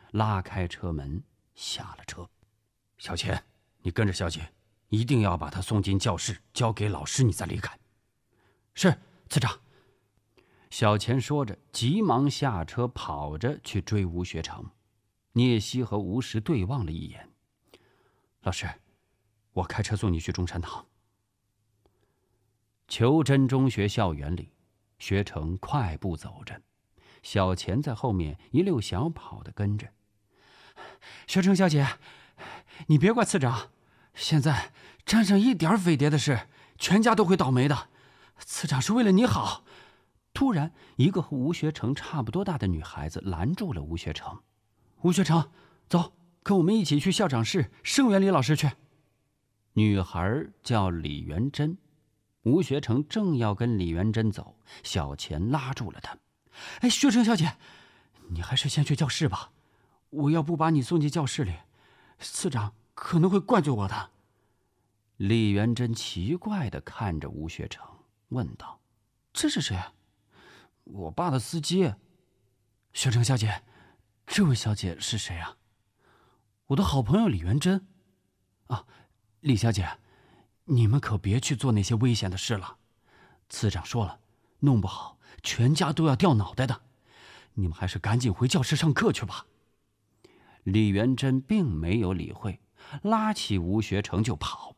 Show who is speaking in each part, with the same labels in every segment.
Speaker 1: 拉开车门下了车。小钱，你跟着小姐，一定要把她送进教室，交给老师，你再离开。
Speaker 2: 是，次长。
Speaker 1: 小钱说着，急忙下车，跑着去追吴学成。聂西和吴石对望了一眼。
Speaker 2: 老师，我开车送你去中山堂。
Speaker 1: 裘真中学校园里，学成快步走着，小钱在后面一溜小跑的跟着。
Speaker 2: 学成小姐，你别怪次长，现在沾上一点匪谍的事，全家都会倒霉的。次长是为了你好。
Speaker 1: 突然，一个和吴学成差不多大的女孩子拦住了吴学成。
Speaker 2: 吴学成，走，跟我们一起去校长室声援李老师去。
Speaker 1: 女孩叫李元珍。吴学成正要跟李元珍走，小钱拉住了他。
Speaker 2: 哎，学成小姐，你还是先去教室吧。我要不把你送进教室里，次长可能会怪罪我的。
Speaker 1: 李元珍奇怪地看着吴学成，问道：“
Speaker 2: 这是谁？”我爸的司机。学成小姐，这位小姐是谁啊？我的好朋友李元珍。啊，李小姐，你们可别去做那些危险的事了。次长说了，弄不好全家都要掉脑袋的。你们还是赶紧回教室上课去吧。
Speaker 1: 李元珍并没有理会，拉起吴学成就跑。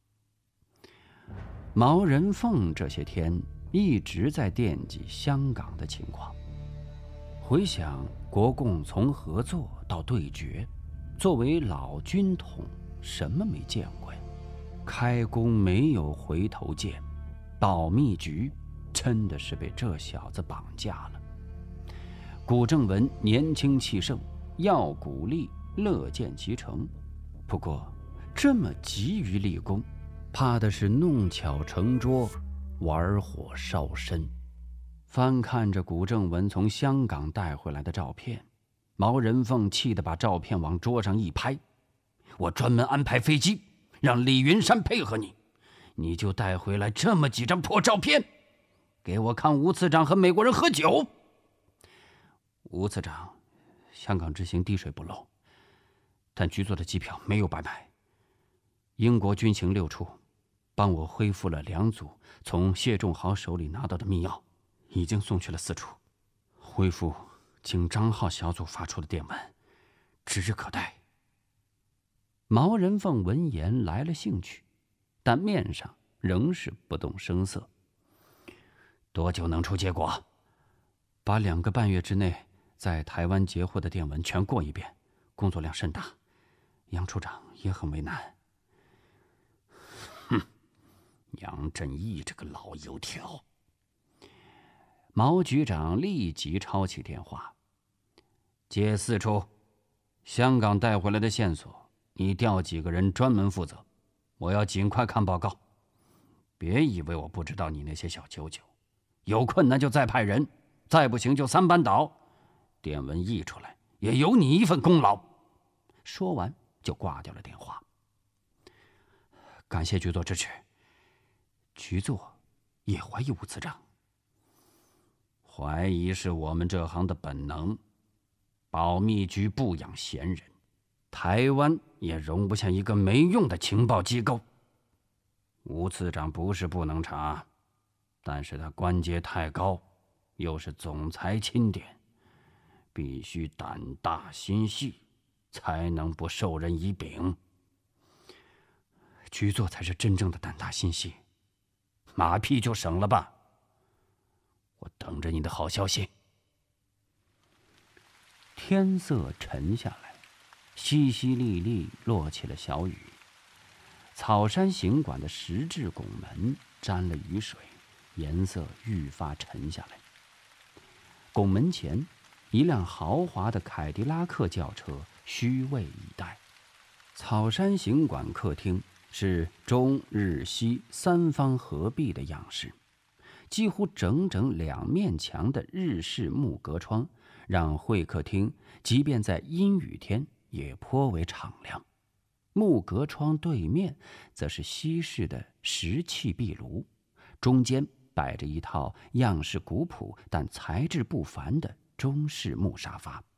Speaker 1: 毛人凤这些天一直在惦记香港的情况，回想国共从合作到对决，作为老军统，什么没见过呀？开弓没有回头箭，保密局真的是被这小子绑架了。古正文年轻气盛，要鼓励，乐见其成。不过这么急于立功，怕的是弄巧成拙，玩火烧身。翻看着古正文从香港带回来的照片，毛人凤气得把照片往桌上一拍：“我专门安排飞机让李云山配合你，你就带回来这么几张破照片，给我看吴次长和美国人喝酒。”吴次长，香港之行滴水不漏，但局座的机票没有白买。英国军情6处帮我恢复了2组从谢仲豪手里拿到的密钥，已经送去了4处，恢复经张浩小组发出的电文，指日可待。毛人凤闻言来了兴趣，但面上仍是不动声色。多久能出结果？把2个半月之内在台湾截获的电文全过一遍，工作量甚大，杨处长也很为难。哼，杨振义这个老油条。毛局长立即抄起电话：“接4处，香港带回来的线索，你调几个人专门负责，我要尽快看报告。别以为我不知道你那些小九九，有困难就再派人，再不行就3班倒。电文译出来，也有你一份功劳。”说完就挂掉了电话。感谢局座支持。局座也怀疑吴次长。怀疑是我们这行的本能，保密局不养闲人，台湾也容不下一个没用的情报机构。吴次长不是不能查，但是他官阶太高，又是总裁钦点，必须胆大心细，才能不受人以柄。局座才是真正的胆大心细，马屁就省了吧。我等着你的好消息。天色沉下来，淅淅沥沥落起了小雨。草山行馆的石质拱门沾了雨水，颜色愈发沉下来。拱门前，一辆豪华的凯迪拉克轿车虚位以待。草山行馆客厅是中日西3方合璧的样式，几乎整整2面墙的日式木格窗，让会客厅即便在阴雨天也颇为敞亮。木格窗对面则是西式的石器壁炉，中间摆着一套样式古朴但材质不凡的中式木沙发。